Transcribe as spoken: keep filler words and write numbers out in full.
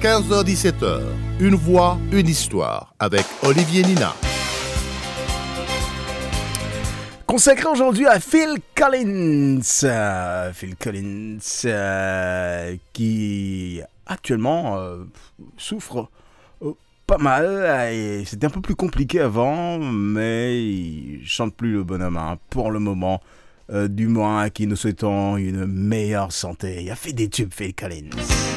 quinze heures dix-sept heures. Une voix, une histoire avec Olivier Nina. Consacré aujourd'hui à Phil Collins. Euh, Phil Collins euh, qui actuellement euh, souffre euh, pas mal. Et c'était un peu plus compliqué avant, mais il chante plus le bonhomme hein, pour le moment. Euh, du moins à qui nous souhaitons une meilleure santé. Il a fait des tubes Phil Collins.